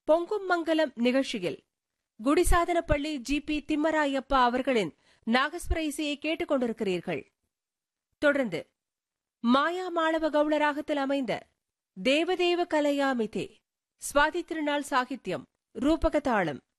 பொங்கும் மங்கலம் நிகழ்ச்சியில் குடிசாதனப்பள்ளி ஜி.பி. திம்மராயப்பா அவர்களின் நாகஸ்வர இசையை கேட்டுக் கொண்டிருக்கிறீர்கள். தொடர்ந்து மாயா மாளவ கவுள ராகத்தில் அமைந்த தேவதேவ கலையாமிதே, சுவாதி திருநாள் சாகித்யம், ரூபக தாளம்.